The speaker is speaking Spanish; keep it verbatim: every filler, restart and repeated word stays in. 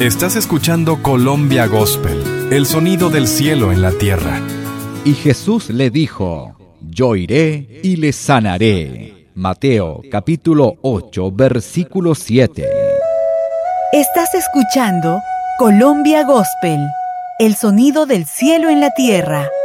Estás escuchando Colombia Gospel, el sonido del cielo en la tierra. Y Jesús le dijo: Yo iré y le sanaré. Mateo capítulo ocho, versículo siete. Estás escuchando Colombia Gospel, el sonido del cielo en la tierra.